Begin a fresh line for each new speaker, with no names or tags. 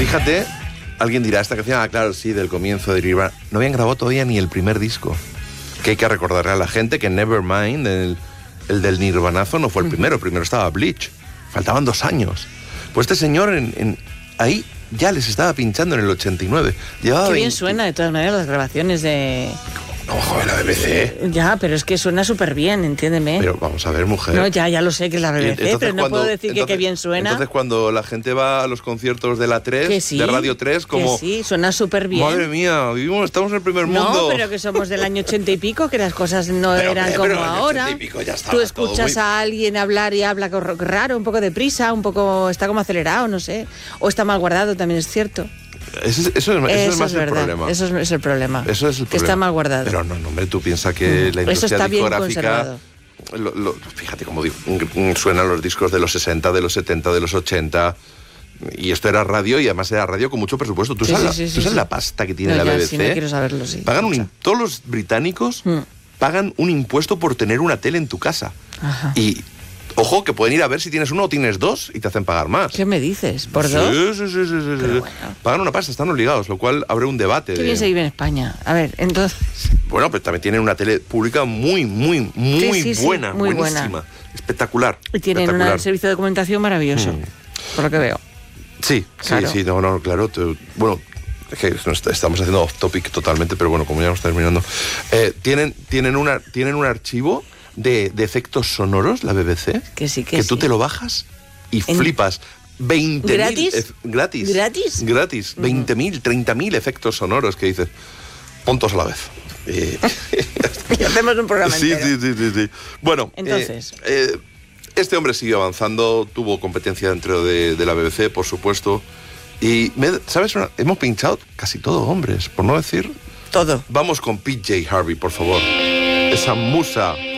fíjate, alguien dirá, esta canción, claro, sí, del comienzo de Nirvana. No habían grabado todavía ni el primer disco. Que hay que recordarle a la gente que Nevermind, el del Nirvanazo, no fue el primero estaba Bleach. Faltaban 2 años. Pues este señor ahí ya les estaba pinchando en el 89. Llevaba
Qué bien suena, de todas maneras, las grabaciones de...
No, joder, la BBC.
Ya, pero es que suena súper bien, entiéndeme.
Pero vamos a ver, mujer.
No, ya lo sé que es la BBC, pero no puedo decir que qué bien suena.
Entonces, cuando la gente va a los conciertos de la 3, de Radio 3, como...
Que sí, suena súper bien.
Madre mía, estamos en el primer mundo.
No, pero que somos del año 80 y pico, que las cosas no eran como ahora. Tú escuchas a alguien hablar y habla raro, un poco deprisa, un poco... Está como acelerado, no sé. O está mal guardado, también es cierto.
Eso es más el problema.
Eso es el problema.
Eso es el problema.
Que está mal guardado.
Pero no, hombre, tú piensas que la industria discográfica... Fíjate cómo suenan los discos de los 60, de los 70, de los 80... Y esto era radio, y además era radio con mucho presupuesto. ¿Tú sabes la pasta que tiene la BBC?
Sí, no quiero saberlo, sí.
Todos los británicos pagan un impuesto por tener una tele en tu casa. Ajá. Y... Ojo, que pueden ir a ver si tienes uno o tienes 2 y te hacen pagar más.
¿Qué me dices? ¿Por 2?
Sí. Bueno. Pagan una pasta, están obligados, lo cual abre un debate.
Qué bien se vive en España. A ver, entonces...
Bueno, pero también tienen una tele pública muy buena,
muy
buenísima.
Buena.
Espectacular.
Y tienen un servicio de documentación maravilloso, por lo que veo.
Sí, claro. Claro. Bueno, es que estamos haciendo off topic totalmente, pero bueno, como ya estamos terminando. Tienen un archivo de efectos sonoros, la BBC, que tú te lo bajas y flipas. 20.000
¿Gratis?
Gratis. 20.000, 30.000 efectos sonoros que dices, pontos a la vez.
Y hacemos un programa entero.
Sí. Bueno,
entonces...
este hombre siguió avanzando, tuvo competencia dentro de la BBC, por supuesto. Y, ¿sabes? Hemos pinchado casi todo hombres, por no decir...
Todo.
Vamos con PJ Harvey, por favor. Esa musa...